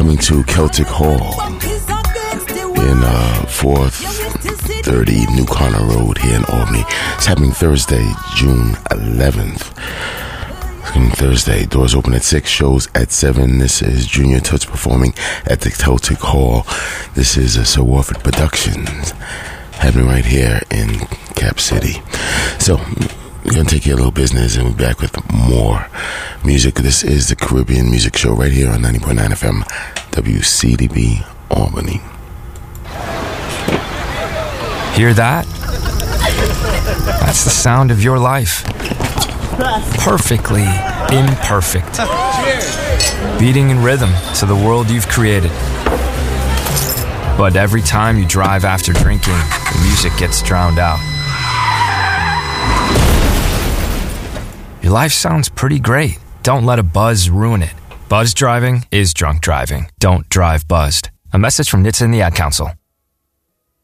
coming to Celtic Hall in 430 New Connor Road here in Albany. It's happening Thursday, June 11th. It's coming Thursday. Doors open at 6, shows at 7. This is Junior Toots performing at the Celtic Hall. This is a Sir Warford Productions happening right here in Cap City. So we're going to take care of a little business and we'll be back with more music. This is the Caribbean Music Show right here on 90.9 FM WCDB Albany. Hear that? That's the sound of your life. Perfectly imperfect. Beating in rhythm to the world you've created. But every time you drive after drinking, the music gets drowned out. Your life sounds pretty great. Don't let a buzz ruin it. Buzz driving is drunk driving. Don't drive buzzed. A message from NHTSA and the Ad Council.